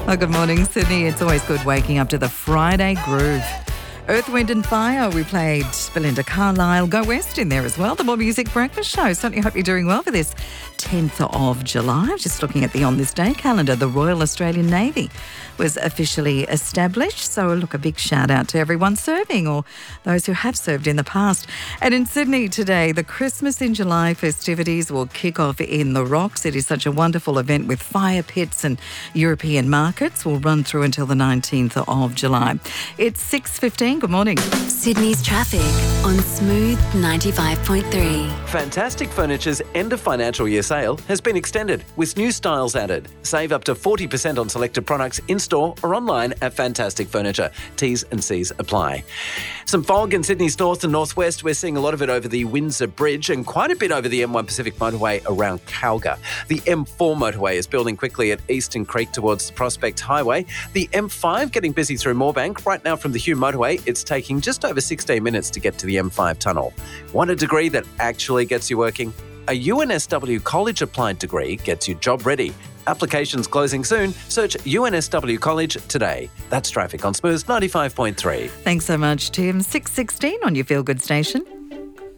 Well, good morning, Sydney. It's always good waking up to the Friday groove. Earth, Wind and Fire, we played Belinda Carlisle, Go West in there as well. The More Music Breakfast Show. Certainly hope you're doing well for this 10th of July. Just looking at the On This Day calendar, the Royal Australian Navy was officially established. So look, a big shout out to everyone serving or those who have served in the past. And in Sydney today, the Christmas in July festivities will kick off in the Rocks. It is such a wonderful event with fire pits and European markets. Will run through until the 19th of July. It's 6:15. Good morning. Sydney's traffic on Smooth 95.3. Fantastic Furniture's end of financial year sale has been extended with new styles added. Save up to 40% on selected products in-store or online at Fantastic Furniture. T's and C's apply. Some fog in Sydney's north and northwest. We're seeing a lot of it over the Windsor Bridge and quite a bit over the M1 Pacific motorway around Calga. The M4 motorway is building quickly at Eastern Creek towards the Prospect Highway. The M5 getting busy through Moorebank. Right now from the Hume motorway, it's taking just over 16 minutes to get to the M5 tunnel. Want a degree that actually gets you working? A UNSW college applied degree gets you job ready. Applications closing soon. Search UNSW College today. That's traffic on Smooth 95.3. Thanks so much, Tim. 6:16 on your Feel Good station.